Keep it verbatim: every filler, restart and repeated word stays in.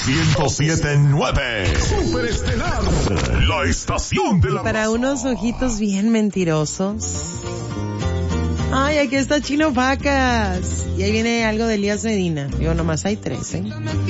ciento siete punto nueve. Superestelar, la estación de la Para raza. unos ojitos bien mentirosos. Ay, aquí está Chino Vacas. Y ahí viene algo de Elías Medina. Digo, nomás hay tres, ¿eh?